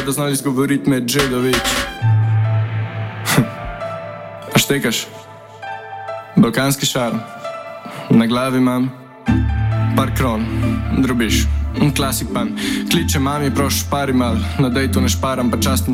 da znali izgovoriti Medžedović. A štekaš? Balkanski šarm. Na glavi imam par kron, drobiš, klasik pan. Kliče mami, proš pari mal, na dejtu ne šparam, pa častim